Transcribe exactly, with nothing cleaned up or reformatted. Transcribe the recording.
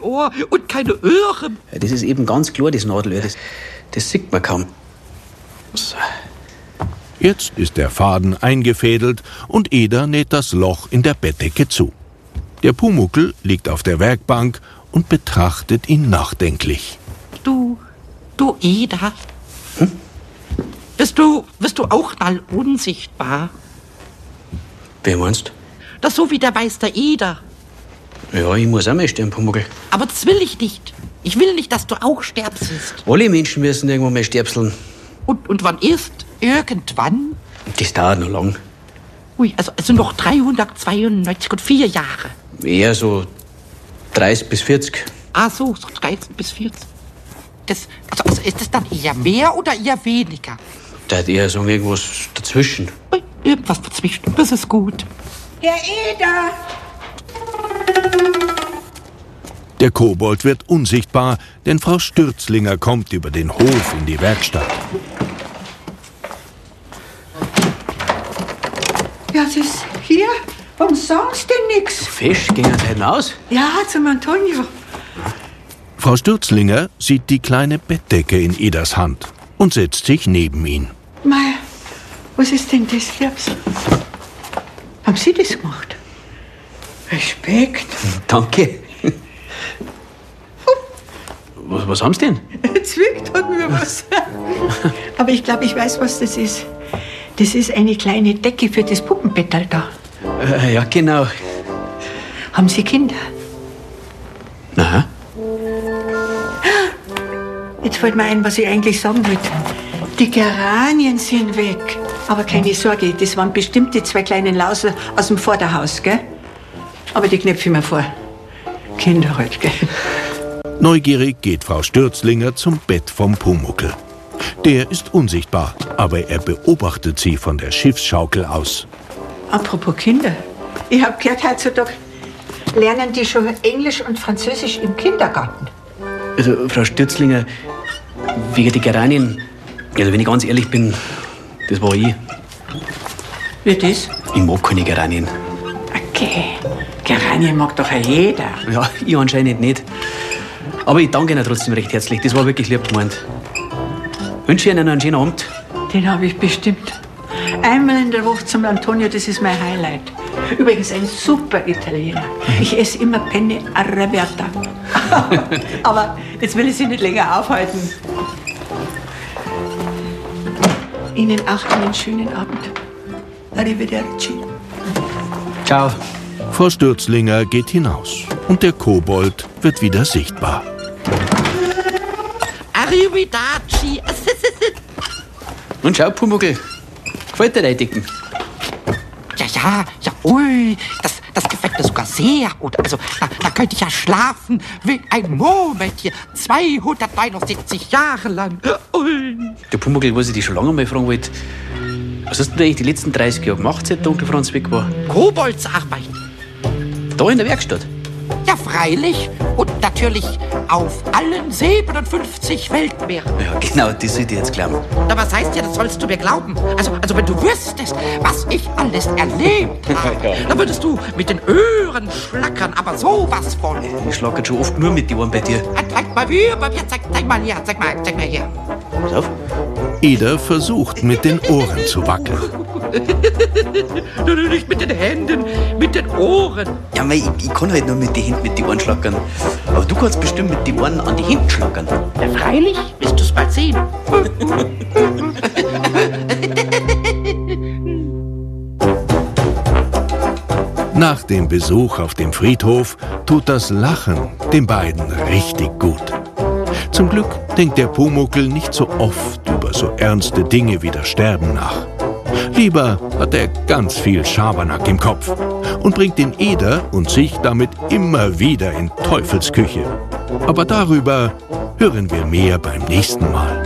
Ohr und keine Ohren. Ja, das ist eben ganz klar, das Nadelöhr. Das, das sieht man kaum. So. Jetzt ist der Faden eingefädelt und Eder näht das Loch in der Bettdecke zu. Der Pumuckl liegt auf der Werkbank und betrachtet ihn nachdenklich. Du, du Eder, hm? bist du, bist du auch mal unsichtbar? Wer meinst? Das so wie der weiß der Eder. Ja, ich muss auch mal sterben, Pumuckl. Aber das will ich nicht. Ich will nicht, dass du auch sterbst. Alle Menschen müssen irgendwann mal sterbseln. Und, und wann ist? Irgendwann? Das dauert noch lang. Ui, also, also noch dreihundertzweiundneunzig und vier Jahre. Eher so dreißig bis vierzig. Ah so, so dreißig bis vierzig. Das, also, also ist das dann eher mehr oder eher weniger? Da hat eher so irgendwas dazwischen. Ui, irgendwas dazwischen, das ist gut. Herr Eder! Der Kobold wird unsichtbar, denn Frau Stürzlinger kommt über den Hof in die Werkstatt. Ja, das ist hier. Warum sagen Sie denn nichts? Fisch gehen heute hinaus? Ja, zum Antonio. Frau Stürzlinger sieht die kleine Bettdecke in Eders Hand und setzt sich neben ihn. Mei, was ist denn das, Liebs? Haben Sie das gemacht? Respekt. Danke. Was, was haben Sie denn? Zwickt hat mir was. Aber ich glaube, ich weiß, was das ist. Das ist eine kleine Decke für das Puppenbettel da. Äh, ja, genau. Haben Sie Kinder? Na? Jetzt fällt mir ein, was ich eigentlich sagen wollte. Die Geranien sind weg. Aber keine Sorge, das waren bestimmt die zwei kleinen Lauser aus dem Vorderhaus, gell? Aber die knöpfe ich mir vor. Kinder halt, gell? Neugierig geht Frau Stürzlinger zum Bett vom Pumuckl. Der ist unsichtbar, aber er beobachtet sie von der Schiffsschaukel aus. Apropos Kinder. Ich hab gehört, heutzutage lernen die schon Englisch und Französisch im Kindergarten. Also, Frau Stürzlinger, wegen die Geranien, also wenn ich ganz ehrlich bin, das war ich. Wie das? Ich mag keine Geranien. Okay, Geranien mag doch auch jeder. Ja, ich anscheinend nicht. Aber ich danke Ihnen trotzdem recht herzlich. Das war wirklich lieb gemeint. Wünsche Ihnen einen schönen Abend. Den habe ich bestimmt. Einmal in der Woche zum Antonio, das ist mein Highlight. Übrigens ein super Italiener. Ich esse immer Penne Arrabbiata. Aber jetzt will ich Sie nicht länger aufhalten. Ihnen auch einen schönen Abend. Arrivederci. Ciao. Frau Stürzlinger geht hinaus und der Kobold wird wieder sichtbar. Arrivederci. Und schau, Pumuckl, gefällt dir dein Dicken? Ja, ja, ja, ui, das, das gefällt mir sogar sehr gut. Also, da, da könnte ich ja schlafen wie ein Murmeltier, zweihundertneunundsiebzig Jahre lang. Ui. Der Pumuckl, was ich dich schon lange mal fragen wollte, was hast du denn eigentlich die letzten dreißig Jahre gemacht, seit der Onkel Franz weg war? Koboldsarbeit. Da in der Werkstatt? Ja, freilich. Und natürlich auf allen siebenundfünfzig Weltmeeren. Ja, genau, das sollte ich jetzt glauben. Aber was heißt ja, das sollst du mir glauben? Also, also wenn du wüsstest, was ich alles erlebt habe, Ja. dann würdest du mit den Ohren schlackern, aber sowas von. Ich schlage schon oft nur mit die Ohren bei dir. Zeig mal hier, bei mir, zeig, zeig mal hier, zeig mal, zeig mal hier. Pass auf. Eder versucht, mit den Ohren zu wackeln. Nicht mit den Händen, mit den Ohren. Ja, mei, ich, ich kann halt nur mit den Händen mit die Ohren schlackern. Aber du kannst bestimmt mit die Ohren an die Hände schlackern. Ja, freilich, wirst du's bald sehen. Nach dem Besuch auf dem Friedhof tut das Lachen den beiden richtig gut. Zum Glück denkt der Pumuckl nicht so oft über so ernste Dinge wie das Sterben nach. Lieber hat er ganz viel Schabernack im Kopf und bringt den Eder und sich damit immer wieder in Teufelsküche. Aber darüber hören wir mehr beim nächsten Mal.